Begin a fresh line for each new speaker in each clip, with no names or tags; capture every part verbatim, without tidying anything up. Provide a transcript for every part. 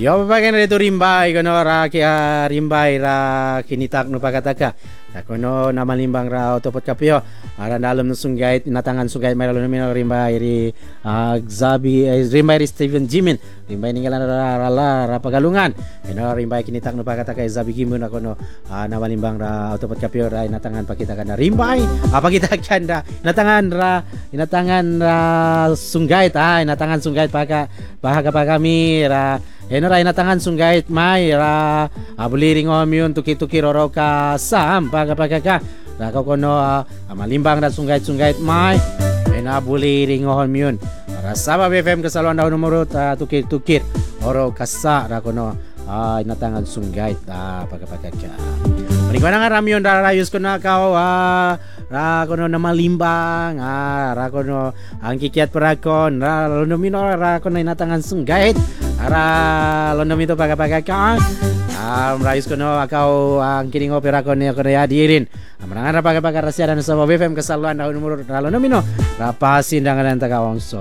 Yo bagian itu rimbai kono ra kia rimbai ra kinitak no pakataka. Kono nama limbang ra otopot kapio. Ara dalam sungai natangan sungai meralo nomino rimbai ri uh, Zabi eh, rimbai ri Steven Jimin. Rimbai ninggalan ra ra ra pagalungan. Kono rimbai kinitak no pakataka Zabi Gimun kono uh, nama limbang ra otopot kapio ra natangan pakita kana rimbai. Apa kita kanda natangan ra natangan ra sungai ta natangan sungai paka bahaga kami ra Eno ra inatangan sunggait mai ra abuliring omyun tuki-tuki roroka sam paga-paga ra kono uh, malimbang ra sunggait-sunggait mai ena abuliring omyun ra Sabah B F M kesaluan daun nomor uh, tuki-tuki oro kasa ra kono uh, inatangan sunggait uh, paga-paga Perikwana nga ramyon ra rayos kono kau uh, ra kono nama limbang ah ra kono ang kikiat perakon ra lonomino ra kono inatangan sunggait Ara londo mito paga-paga ka. Ah, rayos ko no akaw ang kining opera ko niya ko na dirin. Amarangan ra paga-paga rasya dan sa B F M kesaluan daun umur londo mino. Rapasin dangan ta kawang so.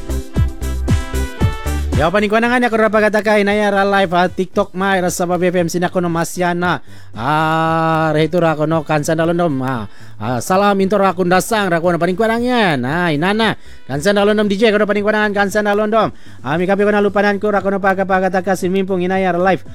Ya panikwana nga niya ko ra pagataka inaya ra live at TikTok mai ra sa B F M sinako no masyana. Ah, rehito ra ko no kansan dalondom. Ah, ah salam intor ra kundasang ra ko na panikwana yan. Ah, inana. Kansan dalondom D J ko na panikwanangan kansan dalondom. Ami kapi ko na lupanan ko ra ko no pagapagataka simimpong inaya ra live.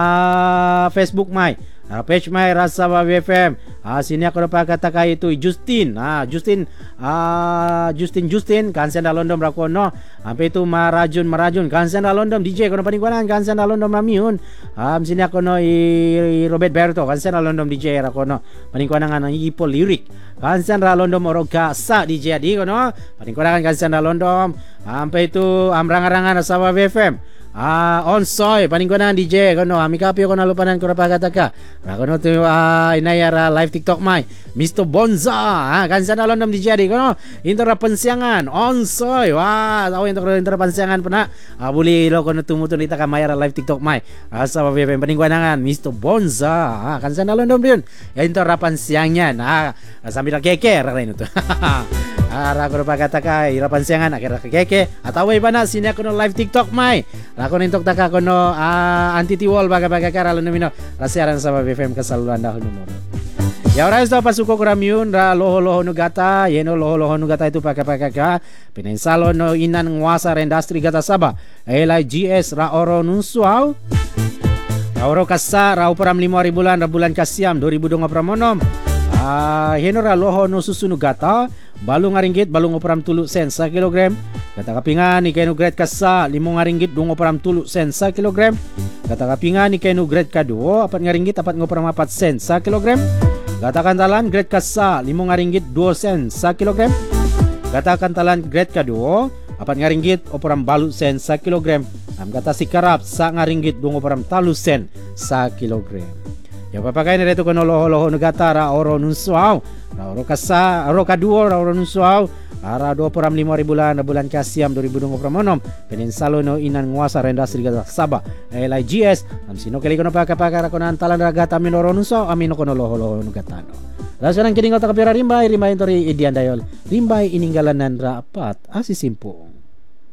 Ah, Facebook mai. Uh, page may rasa B F M. Ah, sini ako napagkataka ito Justin. Ah, Justin. Ah, Justin Justin kansen dalondom rako no. Ampe itu marajun marajun kansen dalondom D J ko na paningkuanan kansen dalondom namiun. Ah, sini ako no i, i Robert Berto kansen dalondom D J rako no. Paningkuanan nga ng ipo lyric. Kansen dalondom oroga sa D J di ko no. Paningkuanan kansen dalondom. Ampe itu amrang-arangan rasa B F M. Ah, onsoy paningkuanan D J kono ami kapio kono lupanan ko rapagataka. Ra kono tu ah, inayara live TikTok mai. Mister Bonza, ah kansan alondom D J di kono. Inter pensiangan onsoy. Wah, tahu inter inter pensiangan pena. Ah buli lo kono tumutun ita ka mayara live TikTok mai. Asa B F M paningkuanan Mister Bonza. Ah kansan alondom din. Ya inter pensiangan. Ah sambil keker ra inu tu. Ara ko rapagataka irapan siangan akhirnya keke atau iba na sini ako no live TikTok mai. Ako nintok taka ko no uh, anti-tiwol baga-baga kara lumino rasiaran sa B F M kesaluan dahon nomor. Ya ora sto pasuko kuramiun ra loho-loho nugata yeno loho-loho nugata itu pakai-pakai ka pinensalo no inan nguasa industri gata Sabah. Elai G S ra oro nunsuau. Ra oro kasa ra uparam lima ribu bulan ra bulan kasiam dua ribu dua puluh enam. Ah, yeno ra loho no susu nugata balung ngaringgit balung operam tulu sen sa kilogram kata kapingan ni kainu grade kasa limong ngaringgit dung operam tulu sen sa kilogram kata kapingan ni kainu grade kaduo apat ngaringgit apat ngoperam apat sen sa kilogram kata kantalan grade kasa limong ngaringgit dua sen sa kilogram kata kantalan grade kaduo apat ngaringgit operam balu sen sa kilogram am kata sikarap sa ngaringgit dung operam talu sen sa kilogram. Ya papakai na reto kono loho-loho nugata ra oro nunsuaw. Ra oro kasa, oro kaduo ra oro nunsuaw. Ara dua puluh lima ribu bulan bulan kasiam dua ribu dua puluh enam. Peninsalo no inan nguasa rendas rigata Sabah. L I G S am sino kali kono paka-paka ra kono antalan ragata min oro nunsuaw amino kono loho-loho nugata no. Rasanang kining otak kapira rimbai rimbai tori idian dayol. Rimbai ininggalanan ra apat asisimpong.